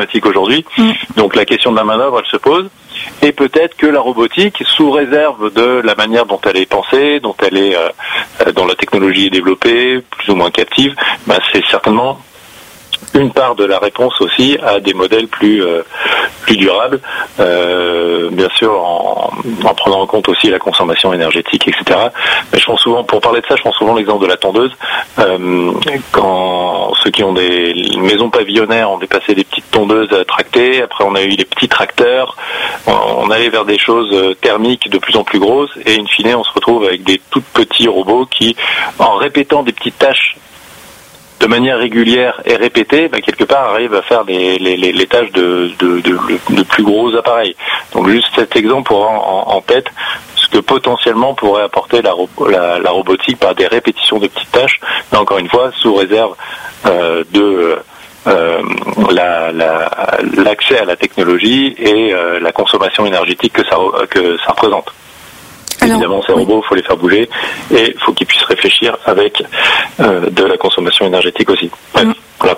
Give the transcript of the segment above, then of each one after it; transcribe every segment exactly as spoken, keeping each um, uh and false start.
problématique aujourd'hui. Mmh. Donc la question de la main-d'œuvre, elle se pose. Et peut-être que la robotique, sous réserve de la manière dont elle est pensée, dont elle est, euh, dont la technologie est développée, plus ou moins captive, ben c'est certainement une part de la réponse aussi à des modèles plus euh, plus durables, euh, bien sûr en, en prenant en compte aussi la consommation énergétique, et cetera. Mais je pense souvent, pour parler de ça, je pense souvent l'exemple de la tondeuse. Euh, quand ceux qui ont des maisons pavillonnaires ont dépassé des petites tondeuses tractées, après on a eu les petits tracteurs, on, on allait vers des choses thermiques de plus en plus grosses, et in fine on se retrouve avec des tout petits robots qui, en répétant des petites tâches de manière régulière et répétée, bah, quelque part arrive à faire les, les, les tâches de, de, de, de plus gros appareils. Donc juste cet exemple pour en, en tête ce que potentiellement pourrait apporter la, la, la robotique par des répétitions de petites tâches, mais encore une fois sous réserve euh, de euh, la, la, l'accès à la technologie et euh, la consommation énergétique que ça, que ça représente. Alors, évidemment, ces robots, il faut les faire bouger et il faut qu'ils puissent réfléchir avec euh, de la consommation énergétique aussi. Ouais, mmh. Voilà.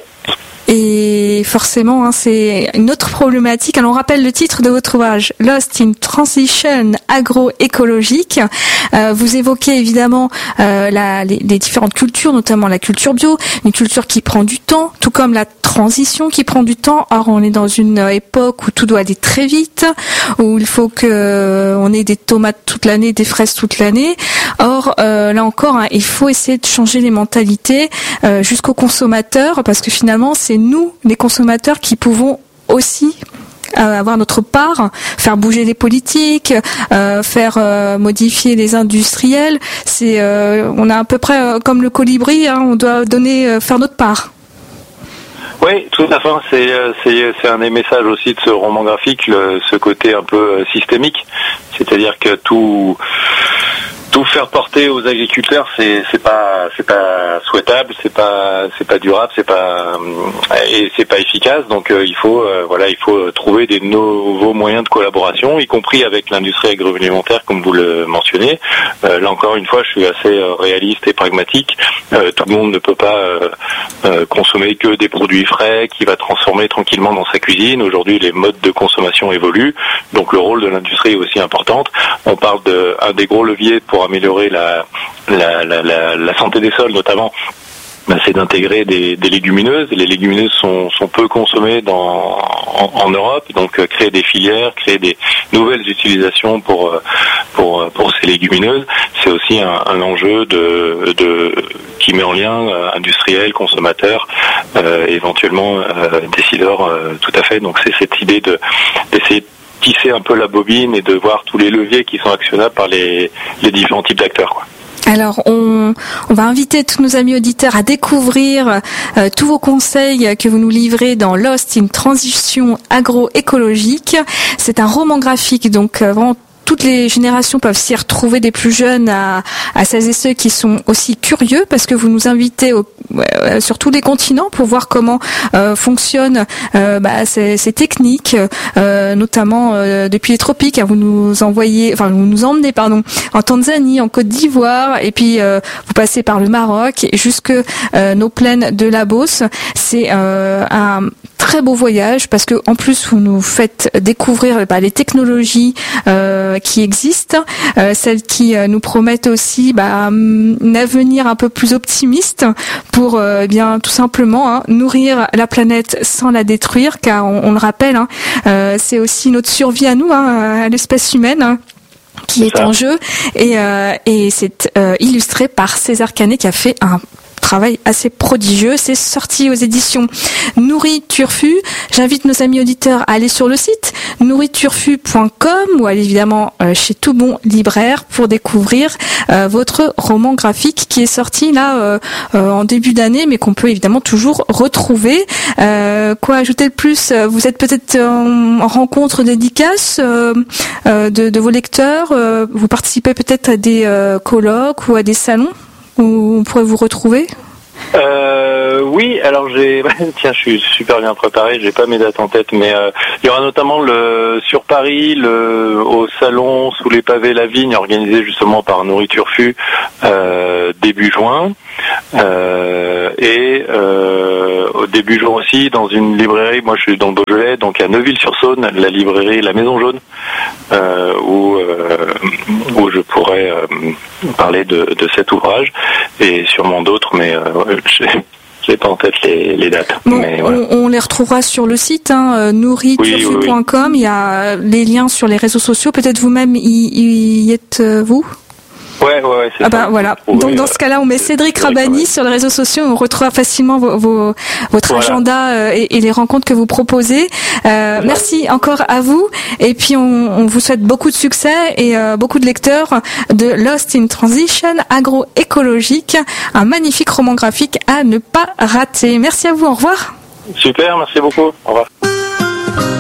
Et forcément, hein, c'est une autre problématique. Alors, on rappelle le titre de votre ouvrage, Lost in Transition agroécologique. Euh, vous évoquez évidemment euh, la, les, les différentes cultures, notamment la culture bio, une culture qui prend du temps, tout comme la transition qui prend du temps. Or, on est dans une époque où tout doit aller très vite, où il faut que on ait des tomates toute l'année, des fraises toute l'année. Or, euh, là encore, hein, il faut essayer de changer les mentalités euh, jusqu'aux consommateurs, parce que finalement, c'est nous, les consommateurs, qui pouvons aussi euh, avoir notre part, faire bouger les politiques, euh, faire euh, modifier les industriels. C'est, euh, on est à peu près euh, comme le colibri, hein, on doit donner, euh, faire notre part. Oui, tout à fait. C'est, c'est, c'est un des messages aussi de ce roman graphique, le, ce côté un peu systémique. C'est-à-dire que tout, tout faire porter aux agriculteurs, c'est, c'est pas, c'est pas souhaitable, c'est pas, c'est pas durable, c'est pas, et c'est pas efficace. Donc euh, il faut, euh, voilà, il faut trouver des nouveaux moyens de collaboration, y compris avec l'industrie agroalimentaire, comme vous le mentionnez. Euh, là encore une fois, je suis assez euh, réaliste et pragmatique. Euh, tout le monde ne peut pas euh, euh, consommer que des produits frais qui va transformer tranquillement dans sa cuisine. Aujourd'hui, les modes de consommation évoluent, donc le rôle de l'industrie est aussi important. On parle de un des gros leviers pour améliorer la, la, la, la, la santé des sols, notamment. Ben, c'est d'intégrer des, des légumineuses. Les légumineuses sont, sont peu consommées dans, en, en Europe, donc euh, créer des filières, créer des nouvelles utilisations pour pour pour ces légumineuses, c'est aussi un, un enjeu de, de qui met en lien euh, industriel, consommateur, euh, éventuellement euh, décideur, euh, tout à fait. Donc c'est cette idée de d'essayer de tisser un peu la bobine et de voir tous les leviers qui sont actionnables par les les différents types d'acteurs, quoi. Alors, on, on va inviter tous nos amis auditeurs à découvrir euh, tous vos conseils que vous nous livrez dans Lost in Transition agroécologique. C'est un roman graphique, donc euh, vraiment toutes les générations peuvent s'y retrouver, des plus jeunes à, à celles et ceux qui sont aussi curieux, parce que vous nous invitez au, euh, sur tous les continents pour voir comment euh, fonctionnent euh, bah, ces, ces techniques, euh, notamment euh, depuis les tropiques. Vous nous envoyez, enfin vous nous emmenez, pardon, en Tanzanie, en Côte d'Ivoire, et puis euh, vous passez par le Maroc et jusque euh, nos plaines de la Beauce. C'est euh, un très beau voyage, parce que en plus vous nous faites découvrir bah, les technologies euh, qui existent, euh, celles qui euh, nous promettent aussi bah, un avenir un peu plus optimiste pour euh, eh bien tout simplement hein, nourrir la planète sans la détruire, car on, on le rappelle, hein, euh, c'est aussi notre survie à nous, hein, à l'espèce humaine. Hein, qui est, est en jeu, et, euh, et c'est euh, illustré par César Canet, qui a fait un travail assez prodigieux. C'est sorti aux éditions Nourri Turfu. J'invite nos amis auditeurs à aller sur le site nourri turfu point com ou aller évidemment euh, chez Tout Bon Libraire pour découvrir euh, votre roman graphique qui est sorti là euh, euh, en début d'année, mais qu'on peut évidemment toujours retrouver. Euh, quoi ajouter de plus? Vous êtes peut-être en, en rencontre dédicace euh, euh, de, de vos lecteurs. Euh, vous participez peut-être à des euh, colloques ou à des salons où on pourrait vous retrouver? Euh, oui, alors j'ai, tiens, je suis super bien préparé, j'ai pas mes dates en tête, mais euh, il y aura notamment le sur Paris, le au salon sous les pavés La Vigne, organisé justement par Nourriture Fût, euh, début juin, euh, et euh, au début juin aussi dans une librairie. Moi, je suis dans le Beaujolais, donc à Neuville-sur-Saône, la librairie La Maison Jaune, euh, où euh, où je pourrais euh, parler de, de cet ouvrage et sûrement d'autres, mais euh, j'ai, j'ai pas en tête les, les dates. Bon, mais voilà. on, on les retrouvera sur le site hein, nourriturefût point com. Oui, oui, oui. Il y a les liens sur les réseaux sociaux. Peut-être vous-même y, y êtes vous. Ouais, ouais, ouais, c'est ah bah ça. voilà. Oui, Donc dans ce cas-là, on met Cédric Rabani sur les réseaux sociaux. On retrouvera facilement vos, vos, votre voilà. agenda euh, et, et les rencontres que vous proposez. Euh, merci encore à vous. Et puis on, on vous souhaite beaucoup de succès et euh, beaucoup de lecteurs de Lost in Transition agroécologique, un magnifique roman graphique à ne pas rater. Merci à vous. Au revoir. Super, merci beaucoup. Au revoir.